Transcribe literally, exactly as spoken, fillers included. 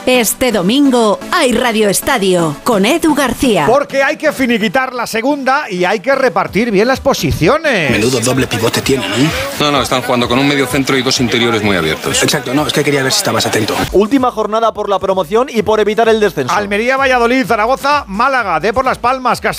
Este domingo hay Radio Estadio con Edu García. Porque hay que finiquitar la segunda y hay que repartir bien las posiciones. Menudo doble pivote tienen, ¿eh? No, no, están jugando con un medio centro y dos interiores muy abiertos. Exacto, no, es que quería ver si estabas atento. Última jornada por la promoción y por evitar el descenso. Almería, Valladolid, Zaragoza, Málaga, Depor Las Palmas, Cas